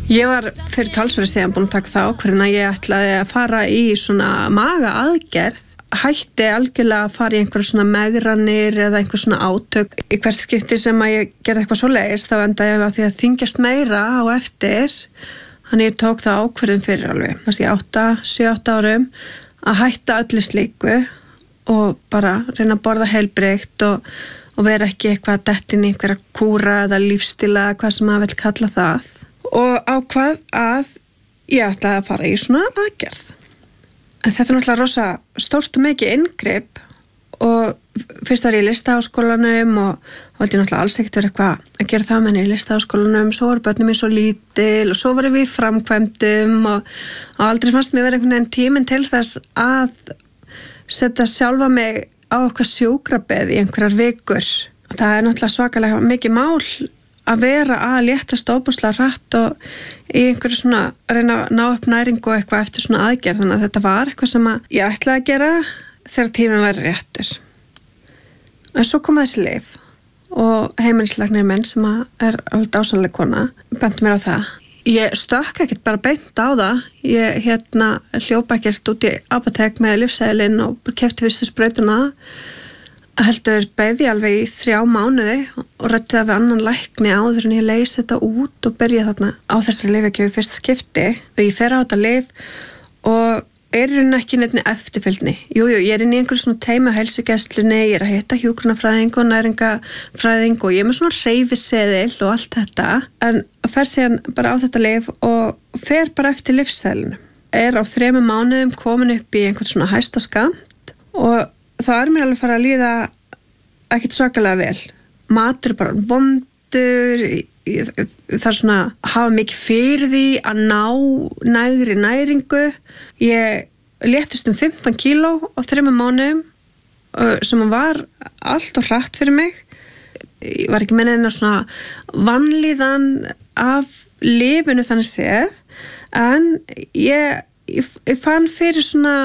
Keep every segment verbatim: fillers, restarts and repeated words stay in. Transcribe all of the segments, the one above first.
Ég var fyrir talsverið síðan búin að taka það ákvörðun að ég ætlaði að fara í svona maga aðgerð, hætti algjörlega að fara í einhverja svona megranir eða einhver svona átök. Í hvert skipti sem að ég gerði eitthvað svoleiðis þá endaði ég á því að þyngjast meira á eftir. Þannig ég tók það ákvörðun fyrir alveg, kannski átta, sjö, átta árum að hætta öllu slíku og bara reyna að borða heilbrigt og, og vera ekki eitthvað að detta inn í einhverja kúra eða lífstíla eða hvað sem maður vill kalla það. Og ákvað að ég ætlaði að fara í svona aðgerð. En þetta er náttúrulega rosa stórt og mikið inngrip og fyrst var ég í listaháskólanum og valdi náttúrulega alls ekkert verið eitthvað að gera það með henni í listaháskólanum, svo voru börnum mín svo lítil og svo voru við í framkvæmdum og, og aldrei fannst mér verið einhvern veginn tíminn til þess að setja sjálfa mig á eitthvað sjúkrabið í einhverjar vikur. Það er náttúrulega svakalega mikið mál að vera að léttast óbúslega hratt og í einhverju svona að reyna að ná upp næringu og eitthvað eftir svona aðgerð, þannig að þetta var eitthvað sem að ég ætlaði að gera þegar tíminn var réttur. En svo kom þessi lyf og heimilislæknir minn sem er alveg dásamleg kona benti mér á það. Ég stökk ekkert bara beint á það. Ég hérna hljópa ekkert út í apótek með lyfseðilinn og keypti fyrstu sprautuna. Heldur beði alveg í þrjá mánuði og rætti það við annan lækni áður en ég leysi þetta út og byrja þarna á þessari lyfjakjöf í fyrsta skipti og ég fer á þetta lyf og er í rauninni ekki neitt eftirfylgni. Jújú, jú, ég er inn í einhverju svona teima heilsugæslunni, ég er að hitta hjúkrunarfræðing og næringafræðing og ég er með svona hreyfiseðil og allt þetta en fer síðan bara á þetta lyf og fer bara eftir lyfseðilinu. Er á þremur mánuðum komin upp í einhvern svona hæsta skamt og það er mér alveg fara að líða ekkert svakalega vel. Matur er bara vondur, það er svona að hafa mikið fyrir því að ná nægri næringu. Ég léttist um fimmtán kíló á þremur mánuðum sem var allt og hratt fyrir mig. Ég var ekki með neina svona vanlíðan af lífinu þannig séð, en ég, ég, ég fann fyrir svona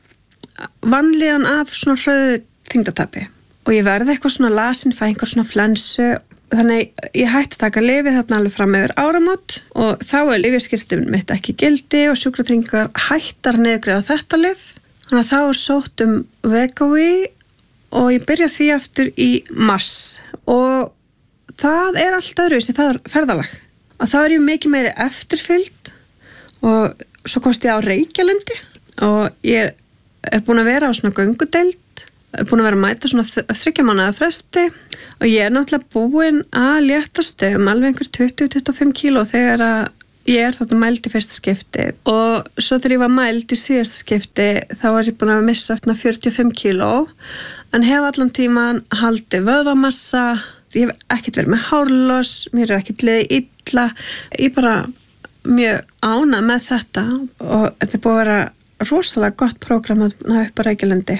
vanlíðan af svona hröðu þyngdartapi og ég verði eitthvað svona lasin, fæ einhver svona flensu, þannig ég hætti að taka lyfið þarna alveg fram yfir áramót og þá er lyfjaskírteinið mitt ekki í gildi og sjúkratryggingar hættar niðurgreiða á þetta lyf, þannig að þá er sótt um Wegovy og ég byrja því aftur í mars og það er allt öðruvísi ferðalag að þá er ég mikið meiri eftirfylgd og svo komst ég á Reykjalundi og ég er búin að vera á svona göngudeild, er búin að vera að mæta svona þriggja mánaða fresti og ég er náttúrulega búin að léttast um alveg einhver tuttugu til tuttugu og fimm kíló þegar að ég er þarna mæld í fyrsta skipti og svo þegar ég var mæld í síðasta skipti þá var ég búin að missa fjörutíu og fimm kíló en hef allan tíman haldið vöðvamassa, ég hef ekkert verið með hárloss, mér er ekkert liðið illa, ég bara mjög ánægð með þetta og þetta er búin að vera rosalega gott prógram að ná upp á Reykjalundi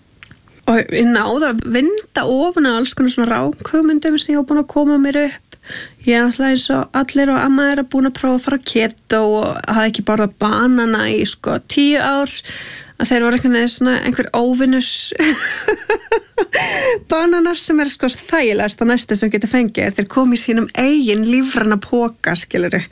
og ég náði að vinda ofan að alls konar svona rákhugmyndum sem ég var búin að koma mér upp. Ég er alltaf eins og allir og amma er að búin að prófa að fara keto og hafa ekki borðað banana í sko tíu ár að þeir voru einhvern veginn svona einhver óvinnur bananar sem er sko þægilegast að næsta sem getur fengið er þeir komi í sínum eigin lífræna póka, skilurðu.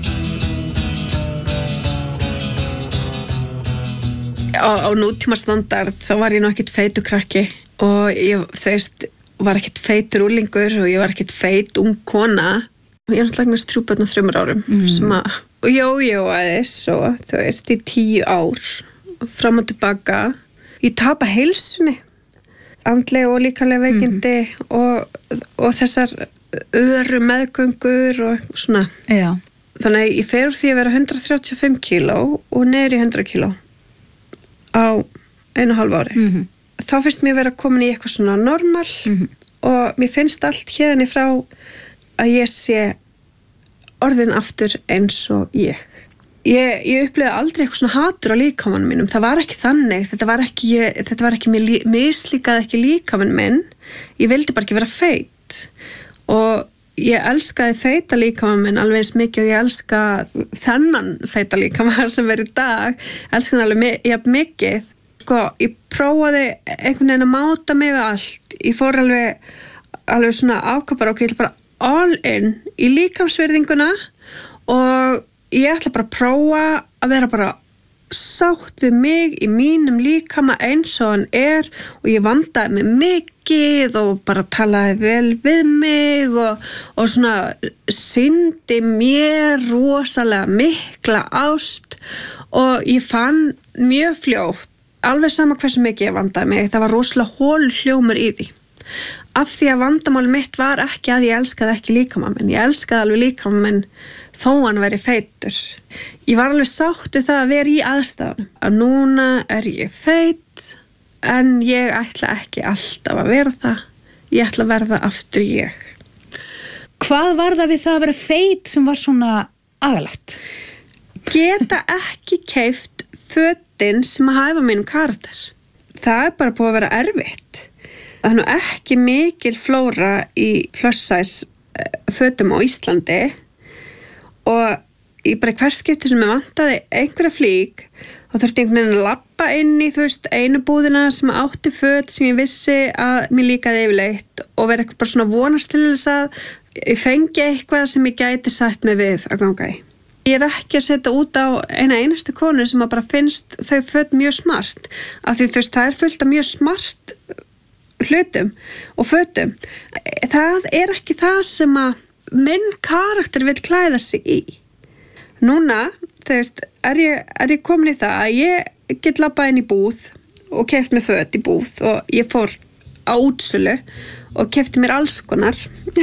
Á, á nútíma standard þá var ég nú ekkert feitur krakki og ég þeist var ekkert feitur úlingur og ég var ekkert feit ung kona. Ég er náttúrulega eignast þrjú börn á þremur árum mm. sem að jójóaðis og þau veist í tíu ár fram og tilbaka. Ég tapa heilsunni, andleg og líkamleg veikindi mm. og, og þessar öru meðgöngur og svona. Já. Þannig að ég fer úr því að vera hundrað þrjátíu og fimm kíló og niður í hundrað kíló. Á einu og hálfu ári. Mm-hmm. Þá finnst mér vera komin í eitthvað svona normal mm-hmm. og mér finnst allt hérni frá að ég sé orðin aftur eins og ég. Ég, ég upplifði aldrei eitthvað svona hatur á líkamann mínum. Það var ekki þannig. Þetta var ekki, ég, þetta var ekki, mér mislíkaði ekki líkamann minn. Ég vildi bara ekki vera feit. Og ég elskaði feita líkamann minn alveg eins mikið og ég elska þennan feita líkamann sem er í dag. Elska hann alveg jafn mikið. Sko, ég prófaði einhvern veginn að máta mig við allt. Ég fór alveg, alveg svona ákapar og ég bara all in í líkamsvirðinguna og ég ætla bara að prófa að vera bara sátt við mig í mínum líkama eins og hann er og ég vandaði mig mikið og bara talaði vel við mig og, og svona sýndi mér rosalega mikla ást og ég fann mjög fljótt, alveg sama hversu mikið ég vandaði mig, það var rosalega hól hljómur í því. Af því að vandamál mitt var ekki að ég elskaði ekki líkama minn, ég elskaði alveg líkama minn þó hann væri feitur. Ég var alveg sátt við það að vera í aðstæðunum. Að núna er ég feit, en ég ætla ekki alltaf að vera það. Ég ætla að verða aftur ég. Hvað var það við það að vera feit sem var svona agalegt? Geta ekki keypt fötin sem að hæfa mínum karakter. Það er bara búið að vera erfitt. Það er nú ekki mikil flóra í plus size fötum á Íslandi og í bara hvers skipti sem ég vantaði einhverja flík þá þurfti einhvern veginn að labba inn í þú veist einu búðina sem átti föt sem ég vissi að mér líkaði yfirleitt og vera eitthvað bara svona vonast til þess að ég fengi eitthvað sem ég gæti sætt mig við að ganga í. Ég er ekki að setja út á eina einustu konu sem að bara finnst þau föt mjög smart af því þú veist það er fullt af mjög smart hlutum og fötum. Það er ekki það sem að minn karakter vil klæða sig í. Núna, þú veist, er ég, er ég komin í það að ég get labbað inn í búð og keypt mér föt í búð og ég fór á útsölu og keypti mér alls konar.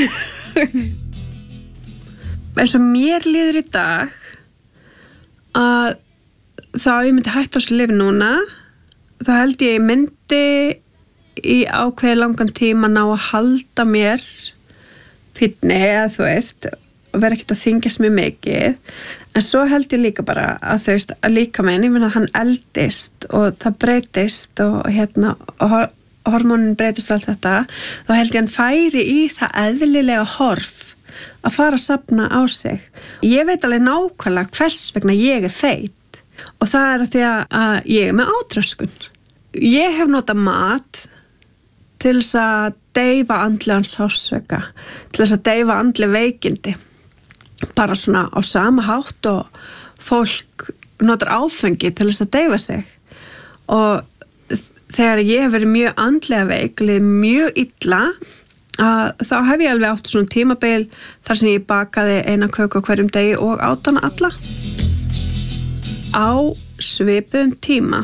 En svo mér líður í dag að þá ég myndi hætta á þessu lyfi núna, þá held ég myndi í ákveði langan tíma ná að halda mér fínni eða þú veist og vera ekkert að þyngjast mjög mikið en svo held ég líka bara að þú veist að líka minn, ég meina hann eldist og það breytist og hérna og hormónin breytist allt þetta þá held ég hann færi í það eðlilega horf að fara að safna á sig. Ég veit alveg nákvæmlega hvers vegna ég er feit og það er að því að ég er með átröskun. Ég hef notað mat til þess að deyfa andlegan sársauka, til þess að deyfa andleg veikindi. Bara svona á sama hátt og fólk notar áfengi til þess að deyfa sig. Og þegar ég hef verið mjög andlega veik, mjög illa, að þá hef ég alveg átt svona tímabil þar sem ég bakaði eina köku á hverjum degi og át hana alla. Á svipuðum tíma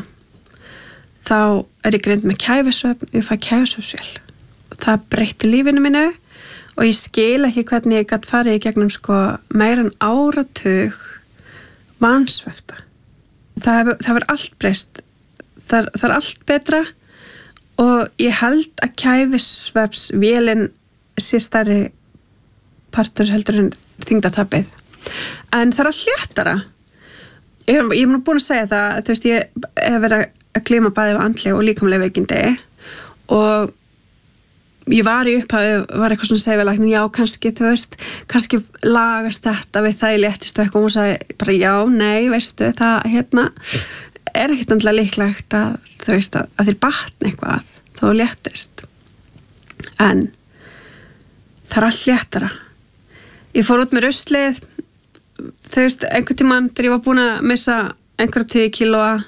þá er ég greind með kæfisvefn, ég fæ kæfisvefnsvél. Það breytti lífinu mínu og ég skil ekki hvernig ég gat farið í gegnum sko meira en áratug vansvefta. Það hefur, það hefur allt breyst. Það, það er allt betra og ég held að kæfisvefnsvélin sé stærri partur heldur en þyngdartapið. En það er allt léttara. Ég, ég er nú búin að segja það, þú veist, ég hef verið að glíma bæði af andleg og líkamleg veikindi og ég var í upphafi, var eitthvað svona segjulegni, já, kannski, þú veist, kannski lagast þetta við það í léttist og eitthvað og hún sagði bara já, nei, veistu, það hérna er ekkert andlega líklegt að þú veist að, að þér batni eitthvað þó léttist. En það er allt léttara. Ég fór út með ruslið, þú veist, einhvern tímann þegar ég var búin að missa einhverja tíu kílóa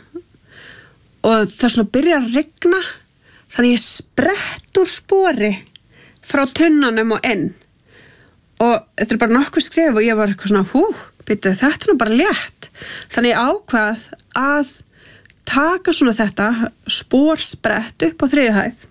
og það svona byrja að rigna þannig ég sprett úr spori frá tunnunum og inn og þetta er bara nokkuð skref og ég var eitthvað svona hú, byrju, þetta er nú bara létt þannig ég ákvað að taka svona þetta sporsprett upp á þriðju hæð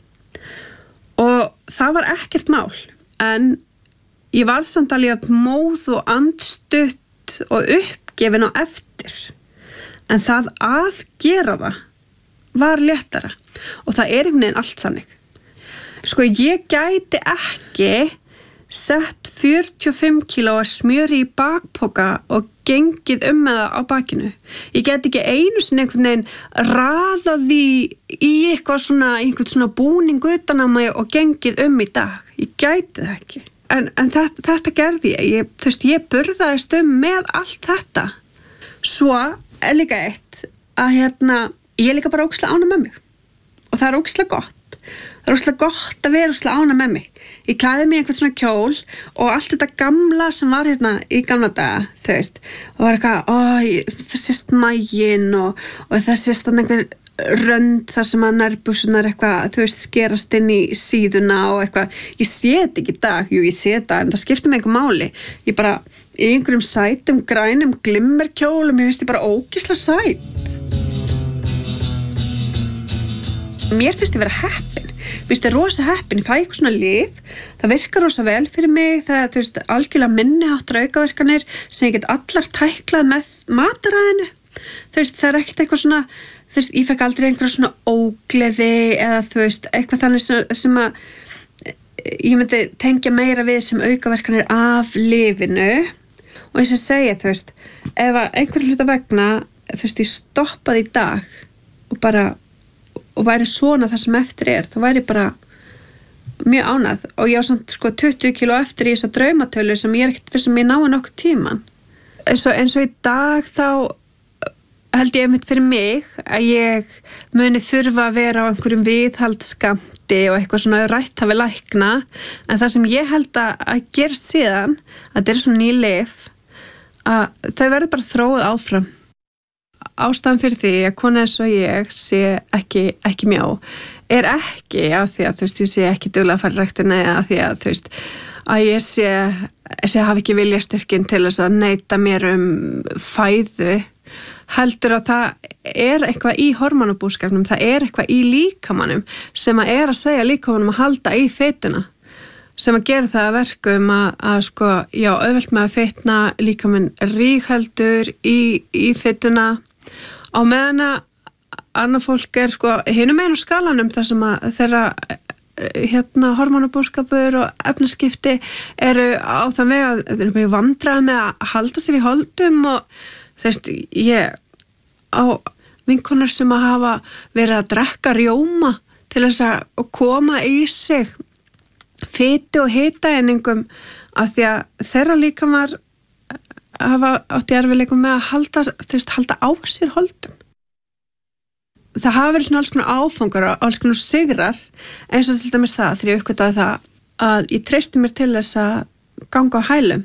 og það var ekkert mál en ég var samt alveg móð og andstutt og uppgefin á eftir en það að gera það var léttara og það er einhvern veginn allt þannig. Sko ég gæti ekki sett fjörutíu og fimm kílóa smjöri í bakpoka og gengið um með það á bakinu. Ég gæti ekki einu sinni einhvern veginn raðað í, í eitthvað svona, einhvern svona búning utan að mig og gengið um í dag. Ég gæti það ekki. En, en þetta, þetta gerði ég. Ég, þú veist, ég burðaðist um með allt þetta. Svo er líka eitt að hérna ég er líka bara ógeðslega ánægð með mig og það er ógeðslega gott það er rosalega gott að vera rosalega ánægð með mig. Ég klæði mig einhvern svona kjól og allt þetta gamla sem var hérna í gamla daga, þú veist, og var eitthvað, ó, það sést maginn og, og það sést einhver rönd þar sem að nærbuxurnar eitthvað, þú veist, skerast inn í síðuna og eitthvað. Ég sé þetta ekki í dag, jú, ég sé þetta, en það skiptir mig einhver máli. Ég bara, í einhverjum sætum, grænum, glimmerkjólum, ég finnst ég bara ógeðslega sæt. Mér finnst ég vera heppin. Mér finnst ég rosa heppin. Ég fæ eitthvað svona lyf. Það virkar rosa vel fyrir mig. Það er, þú veist, algjörlega minniháttar aukaverkanir sem ég get allar tæklað með mataræðinu. Þú veist, það er ekkert eitthvað svona, þú veist, ég fekk aldrei einhverja svona ógleði eða þú veist, eitthvað þannig sem, sem að ég myndi tengja meira við sem aukaverkanir af lyfinu. Og eins og segja, þú veist, ef að einhverju hluta vegna, þú veist, ég stoppaði í dag og bara og væri svona það sem eftir er, þá væri bara mjög ánægð og ég á samt sko tuttugu kíló eftir í þessa draumatölu sem ég er ekkert fyrir sem ég nái nokkuð tíman. Eins og, eins og í dag þá held ég einmitt fyrir mig að ég muni þurfa að vera á einhverjum viðhaldsskammti og eitthvað svona rætt hafi lækna, en það sem ég held að, að gerst síðan, að þetta er svona ný lyf, að þau verður bara þróið áfram. Ástæðan fyrir því að kona eins og ég sé ekki, ekki mjá er ekki af því að þú veist, ég sé ekki duglega að fara í ræktina eða af því að þú veist, að ég sé, sé hafi ekki viljastyrkin til þess að neita mér um fæðu, heldur að það er eitthvað í hormónabúskapnum, það er eitthvað í líkamanum sem að er að segja líkamanum að halda í fituna, sem að gera það að verkum að, að sko, já, auðvelt með að fitna, líkaminn rígheldur í, í fituna, á meðan að annað fólk er sko hinum einu skalanum þar sem að þeirra hérna hormónabúskapur og efnaskipti eru á þann veg að þeir eru mjög vandræði með að halda sér í holdum og þú veist, ég á vinkonur sem að hafa verið að drekka rjóma til þess að koma í sig fitu og hitaeiningum af því að þeirra líkamar hafa átt í erfiðleikum með að halda, þú veist, halda á sér holdum. Það hafa verið svona alls konar áfangar og alls konar sigrar, eins og til dæmis það þegar ég uppgötaði það að ég treysti mér til þess að ganga á hælum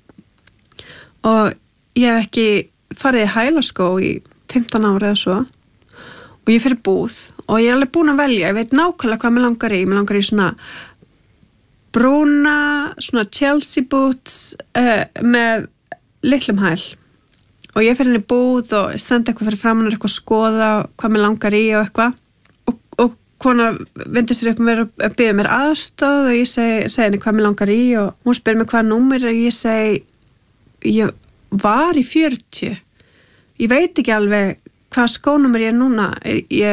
og ég hef ekki farið í hælaskó í fimmtán ára eða svo og ég fer í búð og ég er alveg búin að velja, ég veit nákvæmlega hvað mér langar í, mér langar í svona brúna, svona Chelsea boots uh, með litlum hæl og ég fer inn í búð og stend eitthvað fyrir framan og eitthvað skoða hvað mér langar í og eitthvað og, og konar vindur sér upp með að biðja mér aðstóð og ég segi, segi henni hvað mér langar í og hún spyr mér hvað númer og ég segi ég var í fjörutíu ég veit ekki alveg hvað skónúmer ég er núna ég